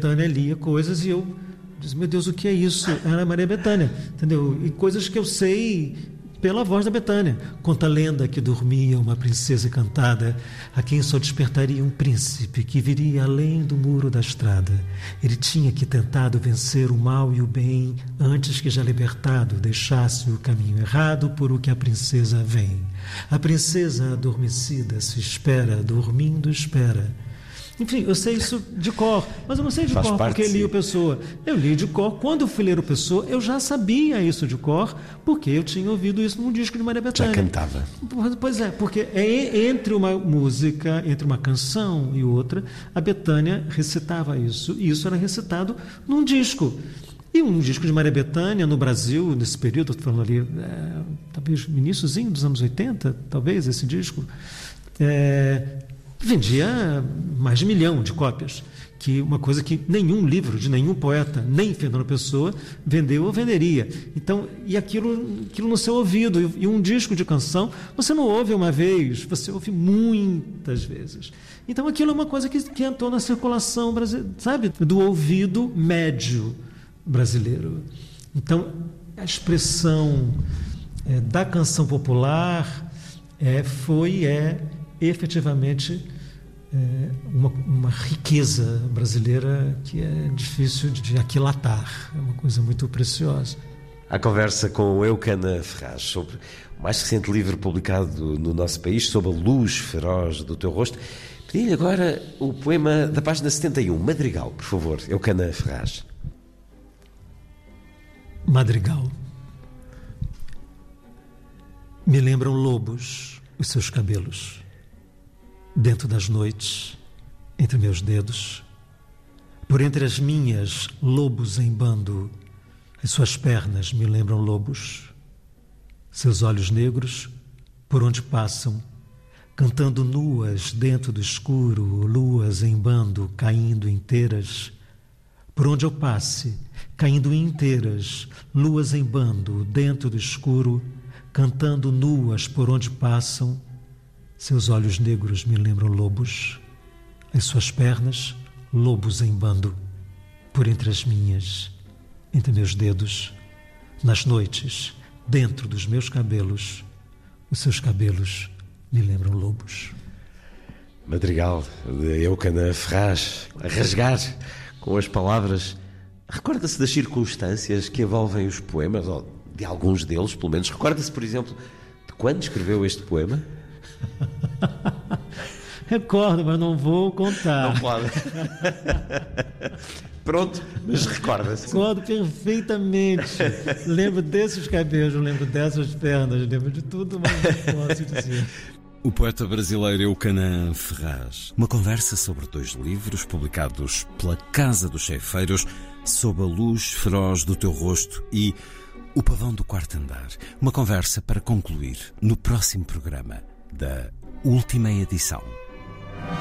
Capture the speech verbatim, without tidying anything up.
Bethânia lia coisas e eu disse, meu Deus, o que é isso? Era Maria Bethânia, entendeu? E coisas que eu sei pela voz da Bethânia. Conta a lenda que dormia uma princesa encantada, a quem só despertaria um príncipe que viria além do muro da estrada. Ele tinha que tentado vencer o mal e o bem, antes que já libertado deixasse o caminho errado por o que a princesa vem. A princesa adormecida se espera, dormindo espera. Enfim, eu sei isso de cor, mas eu não sei de Faz cor parte, porque li sim. o Pessoa. Eu li de cor. Quando eu fui ler o Pessoa, eu já sabia isso de cor, porque eu tinha ouvido isso num disco de Maria Bethânia. Já cantava. Pois é, porque é entre uma música, entre uma canção e outra, a Bethânia recitava isso, e isso era recitado num disco. E um disco de Maria Bethânia no Brasil, nesse período, estou falando ali, é, talvez no iníciozinho dos anos oitenta, talvez, esse disco, é, vendia mais de um milhão de cópias, que uma coisa que nenhum livro de nenhum poeta, nem Fernando Pessoa, vendeu ou venderia. Então, e aquilo, aquilo no seu ouvido, e um disco de canção, você não ouve uma vez, você ouve muitas vezes. Então, aquilo é uma coisa que, que entrou na circulação brasileira, sabe, do ouvido médio brasileiro. Então, a expressão é, da canção popular é, foi e é efetivamente é, uma, uma riqueza brasileira que é difícil de, de aquilatar, é uma coisa muito preciosa. A conversa com Eucana Ferraz sobre o mais recente livro publicado no nosso país, Sob a Luz Feroz do Teu Rosto. Pedi-lhe agora o poema da página setenta e um, Madrigal, por favor, Eucana Ferraz. Madrigal. Me lembram lobos os seus cabelos. Dentro das noites, entre meus dedos, por entre as minhas, lobos em bando, as suas pernas me lembram lobos, seus olhos negros, por onde passam, cantando nuas dentro do escuro, luas em bando, caindo inteiras, por onde eu passe, caindo inteiras, luas em bando, dentro do escuro, cantando nuas por onde passam. Seus olhos negros me lembram lobos, as suas pernas, lobos em bando, por entre as minhas, entre meus dedos, nas noites, dentro dos meus cabelos, os seus cabelos me lembram lobos. Madrigal, de Eucana Ferraz, a rasgar com as palavras. Recorda-se das circunstâncias que envolvem os poemas, ou de alguns deles, pelo menos. Recorda-se, por exemplo, de quando escreveu este poema? Recordo, mas não vou contar. Não pode. Pronto, mas recorda-se. Recordo perfeitamente. Lembro desses cabelos, lembro dessas pernas, lembro de tudo, mas não posso dizer. O poeta brasileiro Eucana Ferraz. Uma conversa sobre dois livros publicados pela Casa dos Ceifeiros, Sob a Luz Feroz do Teu Rosto e O Pavão do Quarto Andar. Uma conversa para concluir no próximo programa da última edição.